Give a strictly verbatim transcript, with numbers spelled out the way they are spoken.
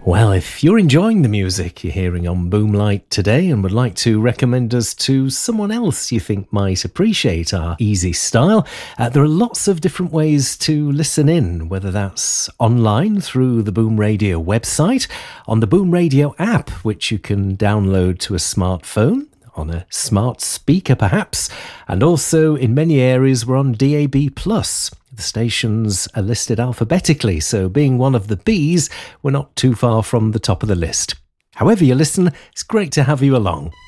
Well, if you're enjoying the music you're hearing on Boomlight today and would like to recommend us to someone else you think might appreciate our easy style, uh, there are lots of different ways to listen in, whether that's online through the Boom Radio website, on the Boom Radio app, which you can download to a smartphone, on a smart speaker perhaps, and also in many areas we're on D A B plus. The stations are listed alphabetically, so being one of the Bs, we're not too far from the top of the list. However you listen, it's great to have you along.